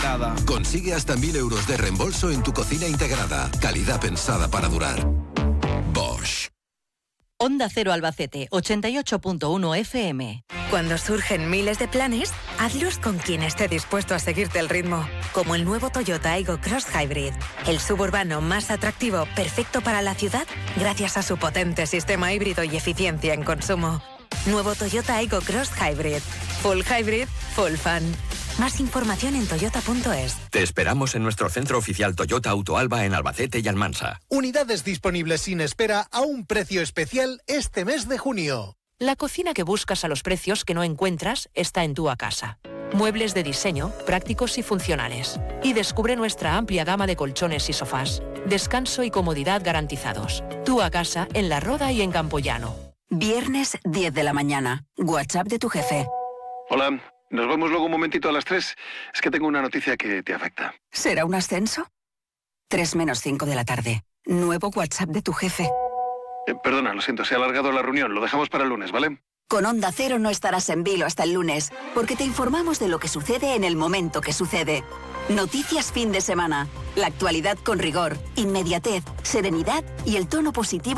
Consigue hasta 1.000 euros de reembolso en tu cocina integrada. Calidad pensada para durar. Bosch. Onda Cero Albacete, 88.1 FM. Cuando surgen miles de planes, hazlos con quien esté dispuesto a seguirte el ritmo. Como el nuevo Toyota Aygo Cross Hybrid. El suburbano más atractivo, perfecto para la ciudad, gracias a su potente sistema híbrido y eficiencia en consumo. Nuevo Toyota Aygo Cross Hybrid. Full Hybrid, Full Fun. Más información en toyota.es. Te esperamos en nuestro centro oficial Toyota Autoalba en Albacete y Almansa. Unidades disponibles sin espera a un precio especial este mes de junio. La cocina que buscas a los precios que no encuentras está en Tua Casa. Muebles de diseño, prácticos y funcionales. Y descubre nuestra amplia gama de colchones y sofás. Descanso y comodidad garantizados. Tua Casa en La Roda y en Campoyano. Viernes 10 de la mañana. WhatsApp de tu jefe. Hola, nos vemos luego un momentito a las 3. Es que tengo una noticia que te afecta. ¿Será un ascenso? 3 menos 5 de la tarde. Nuevo WhatsApp de tu jefe. Perdona, lo siento, se ha alargado la reunión. Lo dejamos para el lunes, ¿vale? Con Onda Cero no estarás en vilo hasta el lunes, porque te informamos de lo que sucede en el momento que sucede. Noticias fin de semana. La actualidad con rigor, inmediatez, serenidad y el tono positivo